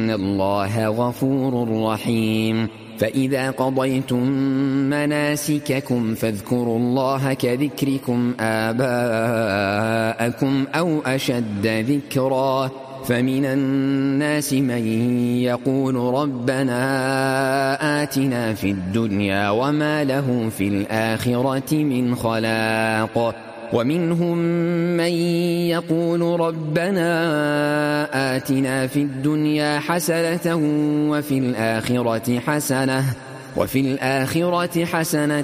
إن الله غفور رحيم. فإذا قضيتم مناسككم فاذكروا الله كذكركم آباءكم أو أشد ذكرا. فمن الناس من يقول ربنا آتنا في الدنيا وما له في الآخرة من خلاق. ومنهم من يقول ربنا آتنا في الدنيا حسنة وفي الآخرة حسنة